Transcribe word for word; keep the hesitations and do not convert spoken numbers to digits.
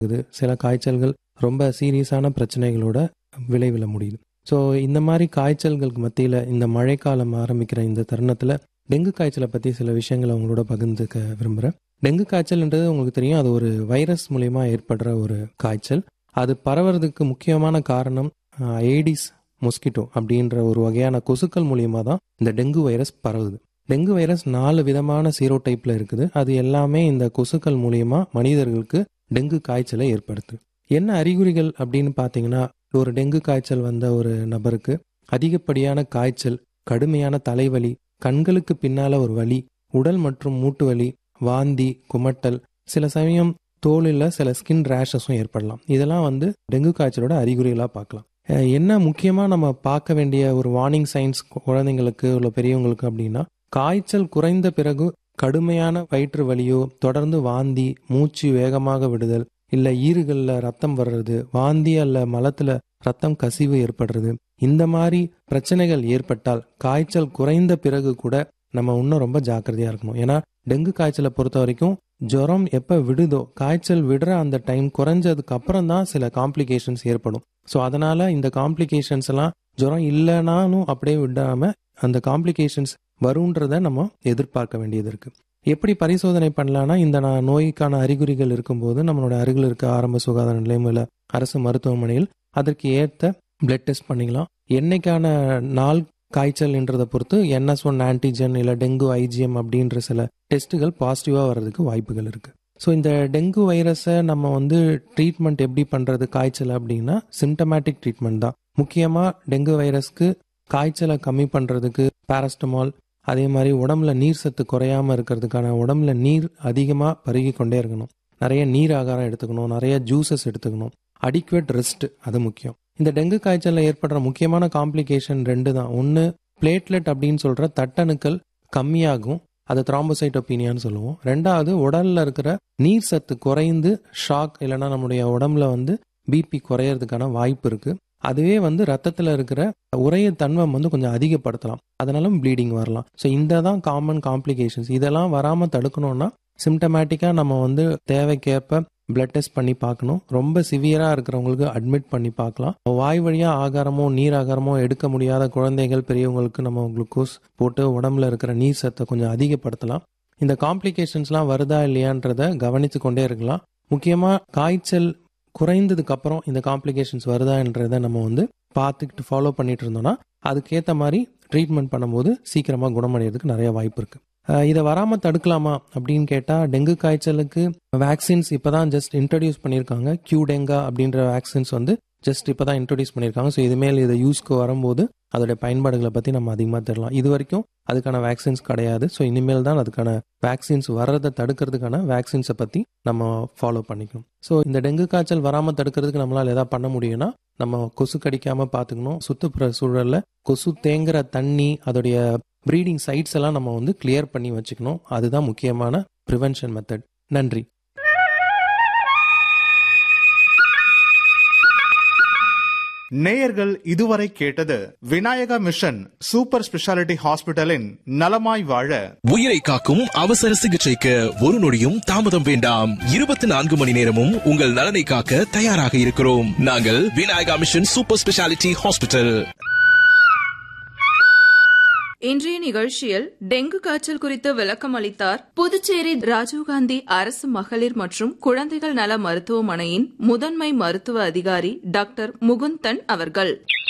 இருக்குது. சில காய்ச்சல்கள் ரொம்ப சீரியஸான பிரச்சனைகளோட விளைவில முடியுது. ஸோ இந்த மாதிரி காய்ச்சல்களுக்கு மத்தியில் இந்த மழைக்காலம் ஆரம்பிக்கிற இந்த தருணத்தில் டெங்கு காய்ச்சலை பற்றி சில விஷயங்களை உங்களோட பகிர்ந்துக்க விரும்புகிறேன். டெங்கு காய்ச்சல்ன்றது உங்களுக்கு தெரியும், அது ஒரு வைரஸ் மூலயமா ஏற்படுற ஒரு காய்ச்சல். அது பரவுறதுக்கு முக்கியமான காரணம் ஏடிஸ் மொஸ்கிட்டோ அப்படின்ற ஒரு வகையான கொசுக்கள் மூலியமாக தான் இந்த டெங்கு வைரஸ் பரவுது. டெங்கு வைரஸ் நாலு விதமான சீரோடைப்பில் இருக்குது. அது எல்லாமே இந்த கொசுக்கள் மூலியமா மனிதர்களுக்கு டெங்கு காய்ச்சலை ஏற்படுத்து. என்ன அறிகுறிகள் அப்படின்னு பார்த்தீங்கன்னா, ஒரு டெங்கு காய்ச்சல் வந்த ஒரு நபருக்கு அதிகப்படியான காய்ச்சல், கடுமையான தலைவலி, கண்களுக்கு பின்னால ஒரு வலி, உடல் மற்றும் மூட்டு வலி, வாந்தி, குமட்டல், சில சமயம் தோலில் சில ஸ்கின் ரேஷஸும் ஏற்படலாம். இதெல்லாம் வந்து டெங்கு காய்ச்சலோட அறிகுறிகளாக பார்க்கலாம். என்ன முக்கியமாக நம்ம பார்க்க வேண்டிய ஒரு வார்னிங் சைன்ஸ் குழந்தைங்களுக்கு உள்ள பெரியவங்களுக்கு அப்படின்னா, காய்ச்சல் குறைந்த பிறகு கடுமையான வயிற்று வலியோ, தொடர்ந்து வாந்தி, மூச்சு வேகமாக விடுதல், இல்லை ஈறுகளில் ரத்தம் வர்றது, வாந்தி அல்ல மலத்தில் ரத்தம் கசிவு ஏற்படுறது, இந்த மாதிரி பிரச்சனைகள் ஏற்பட்டால் காய்ச்சல் குறைந்த பிறகு கூட நம்ம இன்னும் ரொம்ப ஜாக்கிரதையாக இருக்கணும். ஏன்னா டெங்கு காய்ச்சலை பொறுத்த வரைக்கும் ஜுரம் எப்போ விடுதோ, காய்ச்சல் விடுற அந்த டைம் குறைஞ்சதுக்கு அப்புறம் தான் சில காம்ப்ளிகேஷன்ஸ் ஏற்படும். ஸோ அதனால இந்த காம்ப்ளிகேஷன்ஸ் எல்லாம் ஜுரம் இல்லைனாலும் அப்படியே விடாம அந்த காம்ப்ளிகேஷன்ஸ் வரும்ன்றத நம்ம எதிர்பார்க்க வேண்டியது இருக்கு. எப்படி பரிசோதனை பண்ணலான்னா, இந்த நோய்க்கான அறிகுறிகள் இருக்கும்போது நம்மளோட அருகில் இருக்க ஆரம்ப சுகாதார நிலையம் இல்லை அரசு மருத்துவமனையில் அதற்கு ஏற்ற பிளட் டெஸ்ட் பண்ணிக்கலாம். என்னைக்கான நாள் காய்ச்சல் என்றதை பொறுத்து என்எஸ் ஒன் ஆன்டிஜன் இல்லை டெங்கு ஐஜிஎம் அப்படின்ற சில டெஸ்ட்டுகள் பாசிட்டிவாக வர்றதுக்கு வாய்ப்புகள் இருக்கு. ஸோ இந்த டெங்கு வைரஸை நம்ம வந்து ட்ரீட்மெண்ட் எப்படி பண்ணுறது காய்ச்சல் அப்படின்னா, சிம்டமேட்டிக் ட்ரீட்மெண்ட் தான். முக்கியமாக டெங்கு வைரஸ்க்கு காய்ச்சலை கம்மி பண்ணுறதுக்கு பாராசிட்டமால், அதே மாதிரி உடம்புல நீர் சத்து குறையாமல் இருக்கிறதுக்கான உடம்புல நீர் அதிகமாக பருகி கொண்டே இருக்கணும், நிறைய நீர் ஆகாரம் எடுத்துக்கணும், நிறைய ஜூசஸ் எடுத்துக்கணும், அடிக்குவேட் ரெஸ்ட், அது முக்கியம். இந்த டெங்கு காய்ச்சலில் ஏற்படுற முக்கியமான காம்ப்ளிகேஷன் ரெண்டு தான். ஒன்று பிளேட்லெட் அப்படின்னு சொல்கிற தட்டணுக்கள் கம்மியாகும், அது த்ராம்போசைட்டோபீனியான்னு சொல்லுவோம். ரெண்டாவது உடலில் இருக்கிற நீர் சத்து குறைந்து ஷாக் இல்லைன்னா நம்முடைய உடம்புல வந்து பிபி குறையறதுக்கான வாய்ப்பு இருக்குது. அதுவே வந்து ரத்தத்தில் இருக்கிற உறைய தன்வம் வந்து கொஞ்சம் அதிகப்படுத்தலாம், அதனாலும் ப்ளீடிங் வரலாம். ஸோ இந்த தான் காமன் காம்ப்ளிகேஷன்ஸ். இதெல்லாம் வராமல் தடுக்கணும்னா சிம்டமேட்டிக்காக நம்ம வந்து தேவைக்கேற்ப பிளட் டெஸ்ட் பண்ணி பார்க்கணும். ரொம்ப சிவியராக இருக்கிறவங்களுக்கு அட்மிட் பண்ணி பார்க்கலாம். வாய் வழியாக ஆகாரமோ நீர் ஆகாரமோ எடுக்க முடியாத குழந்தைகள், பெரியவங்களுக்கு நம்ம குளுக்கோஸ் போட்டு உடம்புல இருக்கிற நீர் சத்தை கொஞ்சம் அதிகப்படுத்தலாம். இந்த காம்ப்ளிகேஷன்ஸ்லாம் வருதா இல்லையான்றதை கவனித்து கொண்டே இருக்கலாம். முக்கியமாக காய்ச்சல் குறைந்ததுக்கு அப்புறம் இந்த காம்ப்ளிகேஷன்ஸ் வருதான்றதை நம்ம வந்து பார்த்துக்கிட்டு ஃபாலோ பண்ணிட்டு இருந்தோம்னா அதுக்கேற்ற மாதிரி ட்ரீட்மெண்ட் பண்ணும்போது சீக்கிரமாக குணமடைகிறதுக்கு நிறைய வாய்ப்பு இருக்கு. இதை வராமல் தடுக்கலாமா அப்படின்னு கேட்டால், டெங்கு காய்ச்சலுக்கு வேக்சின்ஸ் இப்போ தான் ஜஸ்ட் இன்ட்ரடியூஸ் பண்ணியிருக்காங்க. கியூ டெங்கா அப்படின்ற வேக்சின்ஸ் வந்து ஜஸ்ட் இப்போ தான் இன்ட்ரடியூஸ் பண்ணியிருக்காங்க. ஸோ இதுமேல் இதை யூஸ்க்கு வரும்போது அதோடைய பயன்பாடுகளை பற்றி நம்ம அதிகமாக தெரியலாம். இது வரைக்கும் அதுக்கான வேக்சின்ஸ் கிடையாது. ஸோ இனிமேல் தான் அதுக்கான வேக்சின்ஸ் வர்றதை தடுக்கிறதுக்கான வேக்சின்ஸை பற்றி நம்ம ஃபாலோ பண்ணிக்கணும். ஸோ இந்த டெங்கு காய்ச்சல் வராமல் தடுக்கிறதுக்கு நம்மளால் எதாவது பண்ண முடியும்னா, நம்ம கொசு கடிக்காமல் பார்த்துக்கணும். சுற்றுப்புற சூழலில் கொசு தேங்குற தண்ணி, அதோடைய ப்ரீடிங் சைட்ஸ் எல்லாம் நம்ம வந்து கிளியர் பண்ணி வச்சுக்கணும். அதுதான் முக்கியமான ப்ரிவென்ஷன் மெத்தட். நன்றி. நேயர்கள் இதுவரை கேட்டது விநாயகா மிஷன் சூப்பர் ஸ்பெஷாலிட்டி ஹாஸ்பிட்டலின் நலமாய் வாழ. உயிரை காக்கும் அவசர சிகிச்சைக்கு ஒரு நொடியும் தாமதம் வேண்டாம். இருபத்தி நான்கு மணி நேரமும் உங்கள் நலனை காக்க தயாராக இருக்கிறோம். நாங்கள் Vinayaka mission super speciality hospital. இன்றைய நிகழ்ச்சியில் டெங்கு காய்ச்சல் குறித்து விளக்கம் அளித்தார் புதுச்சேரி ராஜீவ்காந்தி அரசு மகளிர் மற்றும் குழந்தைகள் நல மருத்துவமனையின் முதன்மை மருத்துவ அதிகாரி டாக்டர் முகுந்தன் அவர்கள்.